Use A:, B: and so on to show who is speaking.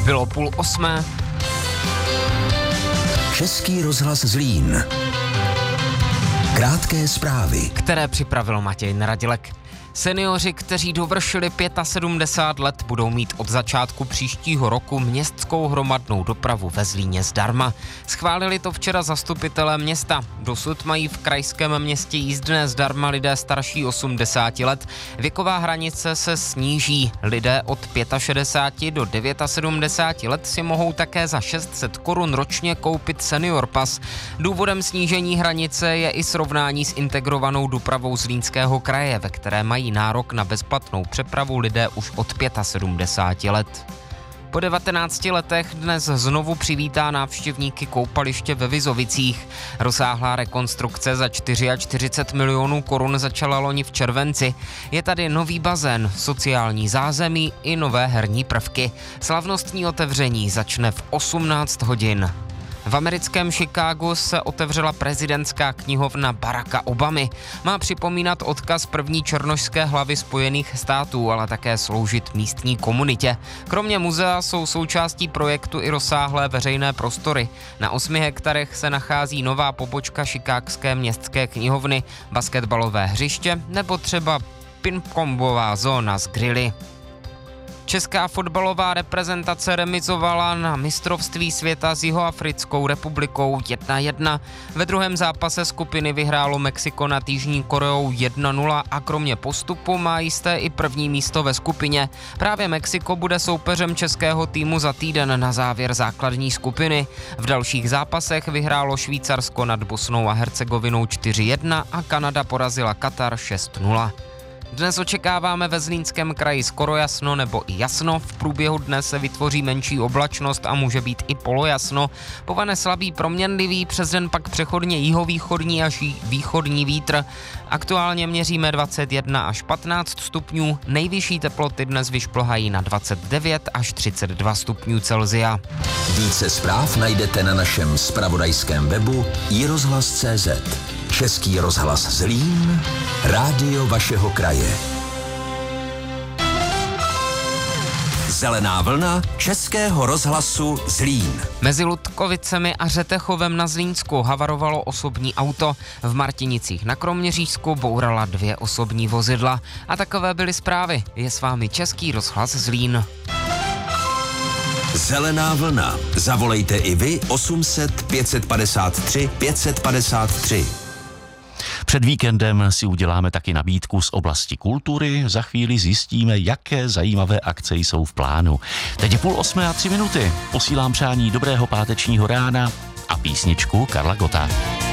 A: Bylo 7:30.
B: Český rozhlas Zlín. Krátké zprávy,
A: Které připravil Matěj Naradilek. Seniori, kteří dovršili 75 let, budou mít od začátku příštího roku městskou hromadnou dopravu ve Zlíně zdarma. Schválili to včera zastupitelé města. Dosud mají v krajském městě jízdné zdarma lidé starší 80 let. Věková hranice se sníží. Lidé od 65 do 79 let si mohou také za 600 korun ročně koupit senior pas. Důvodem snížení hranice je i srovnání s integrovanou dopravou Zlínského kraje, ve které mají nárok na bezplatnou přepravu lidé už od 75 let. Po 19 letech dnes znovu přivítá návštěvníky koupaliště ve Vizovicích. Rozsáhlá rekonstrukce za 44 milionů korun začala loni v červenci. Je tady nový bazén, sociální zázemí i nové herní prvky. Slavnostní otevření začne v 18 hodin. V americkém Chicagu se otevřela prezidentská knihovna Baracka Obamy. Má připomínat odkaz první černošské hlavy Spojených států, ale také sloužit místní komunitě. Kromě muzea jsou součástí projektu i rozsáhlé veřejné prostory. Na 8 hektarech se nachází nová pobočka chicagské městské knihovny, basketbalové hřiště nebo třeba ping-pongová zóna s grily. Česká fotbalová reprezentace remizovala na mistrovství světa s Jihoafrickou republikou 1:1. Ve druhém zápase skupiny vyhrálo Mexiko nad Jižní Koreou 1:0 a kromě postupu má jisté i první místo ve skupině. Právě Mexiko bude soupeřem českého týmu za týden na závěr základní skupiny. V dalších zápasech vyhrálo Švýcarsko nad Bosnou a Hercegovinou 4:1 a Kanada porazila Katar 6:0. Dnes očekáváme ve Zlínském kraji skoro jasno nebo i jasno. V průběhu dne se vytvoří menší oblačnost a může být i polojasno. Povane slabý proměnlivý, přes den pak přechodně jihovýchodní až východní vítr. Aktuálně měříme 21 až 15 stupňů, nejvyšší teploty dnes vyšplhají na 29 až 32 stupňů Celsia.
B: více zpráv najdete na našem zpravodajském webu iRozhlas.cz. Český rozhlas Zlín, rádio vašeho kraje. Zelená vlna Českého rozhlasu Zlín.
A: Mezi Ludkovicemi a Řetechovem na Zlínsku havarovalo osobní auto. V Martinicích na Kroměřížsku bourala 2 osobní vozidla. A takové byly zprávy. Je s vámi Český rozhlas Zlín.
B: Zelená vlna. Zavolejte i vy 800 553 553.
C: Před víkendem si uděláme taky nabídku z oblasti kultury. Za chvíli zjistíme, jaké zajímavé akce jsou v plánu. Teď je 7:30 a 3 minuty. Posílám přání dobrého pátečního rána a písničku Karla Gotta.